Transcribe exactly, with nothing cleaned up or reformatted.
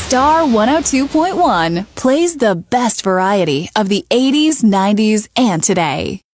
Star one oh two point one plays the best variety of the eighties, nineties, and today.